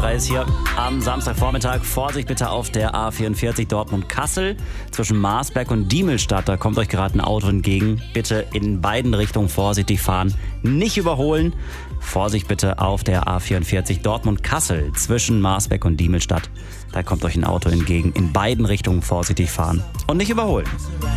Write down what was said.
3 ist hier am Samstagvormittag. Vorsicht bitte auf der A44 Dortmund-Kassel. Zwischen Marsberg und Diemelstadt, da kommt euch gerade ein Auto entgegen. Bitte in beiden Richtungen vorsichtig fahren, nicht überholen. Vorsicht bitte auf der A44 Dortmund-Kassel. Zwischen Marsberg und Diemelstadt, da kommt euch ein Auto entgegen. In beiden Richtungen vorsichtig fahren und nicht überholen.